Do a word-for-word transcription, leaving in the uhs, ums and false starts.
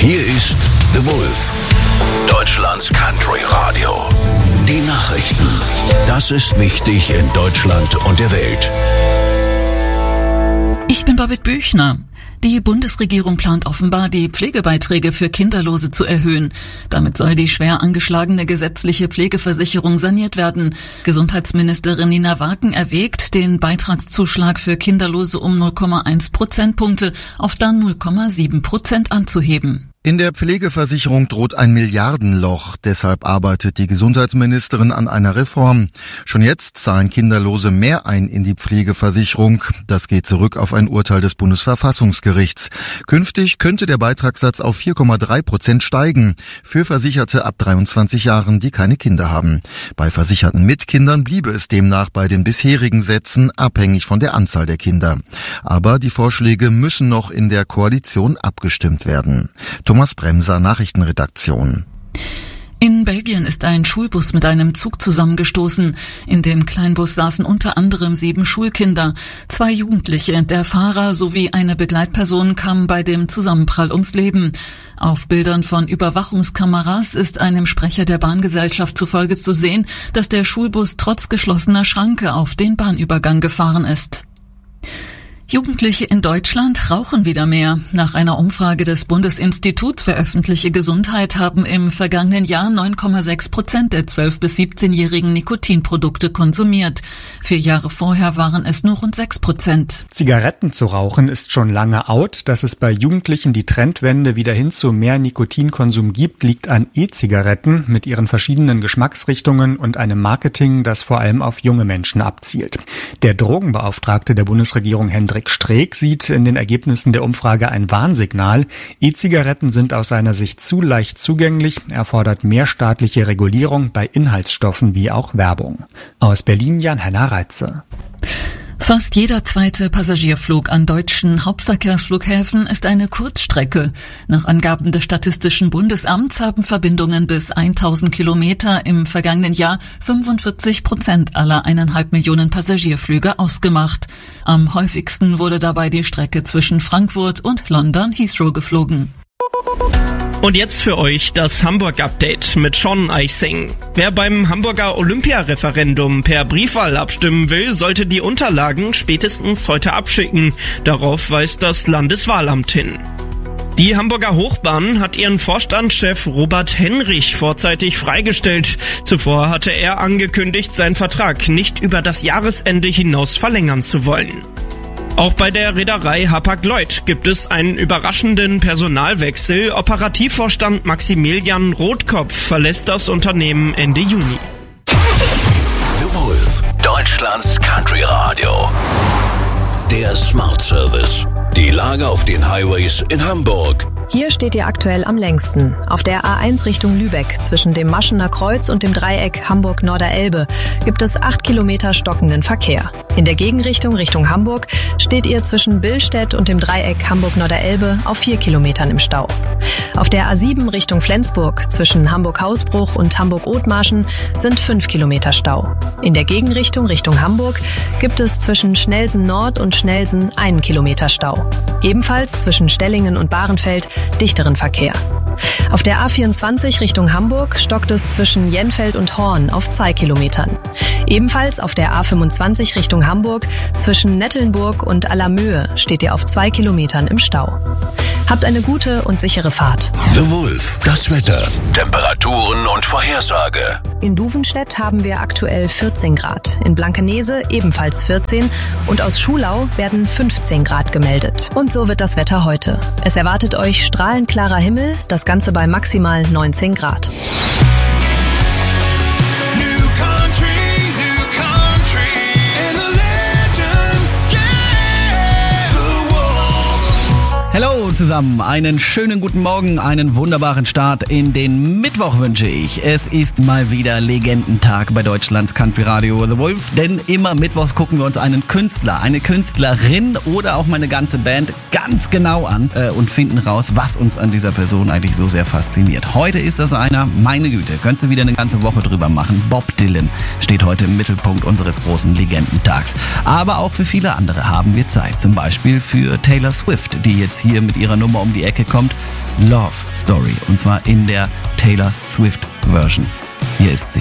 Hier ist The Wolf, Deutschlands Country Radio. Die Nachrichten. Das ist wichtig in Deutschland und der Welt. Ich bin Babette Büchner. Die Bundesregierung plant offenbar, die Pflegebeiträge für Kinderlose zu erhöhen. Damit soll die schwer angeschlagene gesetzliche Pflegeversicherung saniert werden. Gesundheitsministerin Nina Waken erwägt, den Beitragszuschlag für Kinderlose um null Komma eins Prozentpunkte auf dann null Komma sieben Prozent anzuheben. In der Pflegeversicherung droht ein Milliardenloch. Deshalb arbeitet die Gesundheitsministerin an einer Reform. Schon jetzt zahlen Kinderlose mehr ein in die Pflegeversicherung. Das geht zurück auf ein Urteil des Bundesverfassungsgerichts. Künftig könnte der Beitragssatz auf vier Komma drei Prozent steigen. Für Versicherte ab dreiundzwanzig Jahren, die keine Kinder haben. Bei Versicherten mit Kindern bliebe es demnach bei den bisherigen Sätzen, abhängig von der Anzahl der Kinder. Aber die Vorschläge müssen noch in der Koalition abgestimmt werden. Thomas Bremser, Nachrichtenredaktion. In Belgien ist ein Schulbus mit einem Zug zusammengestoßen. In dem Kleinbus saßen unter anderem sieben Schulkinder. Zwei Jugendliche, der Fahrer sowie eine Begleitperson kamen bei dem Zusammenprall ums Leben. Auf Bildern von Überwachungskameras ist einem Sprecher der Bahngesellschaft zufolge zu sehen, dass der Schulbus trotz geschlossener Schranke auf den Bahnübergang gefahren ist. Jugendliche in Deutschland rauchen wieder mehr. Nach einer Umfrage des Bundesinstituts für öffentliche Gesundheit haben im vergangenen Jahr neun Komma sechs Prozent der zwölf- bis siebzehnjährigen Nikotinprodukte konsumiert. Vier Jahre vorher waren es nur rund sechs Prozent. Zigaretten zu rauchen ist schon lange out. Dass es bei Jugendlichen die Trendwende wieder hin zu mehr Nikotinkonsum gibt, liegt an E-Zigaretten mit ihren verschiedenen Geschmacksrichtungen und einem Marketing, das vor allem auf junge Menschen abzielt. Der Drogenbeauftragte der Bundesregierung, Hendrik Streeck, sieht in den Ergebnissen der Umfrage ein Warnsignal. E-Zigaretten sind aus seiner Sicht zu leicht zugänglich. Er fordert mehr staatliche Regulierung bei Inhaltsstoffen wie auch Werbung. Aus Berlin Jan-Henner Reitze. Fast jeder zweite Passagierflug an deutschen Hauptverkehrsflughäfen ist eine Kurzstrecke. Nach Angaben des Statistischen Bundesamts haben Verbindungen bis tausend Kilometer im vergangenen Jahr fünfundvierzig Prozent aller eineinhalb Millionen Passagierflüge ausgemacht. Am häufigsten wurde dabei die Strecke zwischen Frankfurt und London Heathrow geflogen. Und jetzt für euch das Hamburg-Update mit Sean Eising. Wer beim Hamburger Olympiareferendum per Briefwahl abstimmen will, sollte die Unterlagen spätestens heute abschicken. Darauf weist das Landeswahlamt hin. Die Hamburger Hochbahn hat ihren Vorstandschef Robert Henrich vorzeitig freigestellt. Zuvor hatte er angekündigt, seinen Vertrag nicht über das Jahresende hinaus verlängern zu wollen. Auch bei der Reederei Hapag-Lloyd gibt es einen überraschenden Personalwechsel. Operativvorstand Maximilian Rotkopf verlässt das Unternehmen Ende Juni. The Wolf, Deutschlands Country Radio. Der Smart Service. Die Lage auf den Highways in Hamburg. Hier steht ihr aktuell am längsten. Auf der A eins Richtung Lübeck zwischen dem Maschener Kreuz und dem Dreieck Hamburg-Norderelbe gibt es acht Kilometer stockenden Verkehr. In der Gegenrichtung Richtung Hamburg steht ihr zwischen Billstedt und dem Dreieck Hamburg-Norderelbe auf vier Kilometern im Stau. Auf der A sieben Richtung Flensburg zwischen Hamburg-Hausbruch und Hamburg-Othmarschen sind fünf Kilometer Stau. In der Gegenrichtung Richtung Hamburg gibt es zwischen Schnellsen Nord und Schnellsen einen Kilometer Stau. Ebenfalls zwischen Stellingen und Bahrenfeld dichteren Verkehr. Auf der A vierundzwanzig Richtung Hamburg stockt es zwischen Jenfeld und Horn auf zwei Kilometern. Ebenfalls auf der A fünfundzwanzig Richtung Hamburg zwischen Nettelnburg und Allermöhe steht ihr auf zwei Kilometern im Stau. Habt eine gute und sichere Fahrt. The Wolf, das Wetter, Temperaturen und Vorhersage. In Duvenstedt haben wir aktuell vierzehn Grad, in Blankenese ebenfalls vierzehn und aus Schulau werden fünfzehn Grad gemeldet. Und so wird das Wetter heute. Es erwartet euch strahlend klarer Himmel, das Ganze bei maximal neunzehn Grad. Hallo zusammen, einen schönen guten Morgen, einen wunderbaren Start in den Mittwoch wünsche ich. Es ist mal wieder Legendentag bei Deutschlands Country Radio The Wolf, denn immer mittwochs gucken wir uns einen Künstler, eine Künstlerin oder auch mal eine ganze Band ganz genau an äh, und finden raus, was uns an dieser Person eigentlich so sehr fasziniert. Heute ist das einer, meine Güte, könntest du wieder eine ganze Woche drüber machen. Bob Dylan steht heute im Mittelpunkt unseres großen Legendentags. Aber auch für viele andere haben wir Zeit, zum Beispiel für Taylor Swift, die jetzt hier mit ihrer Nummer um die Ecke kommt Love Story. Und zwar in der Taylor Swift Version. Hier ist sie.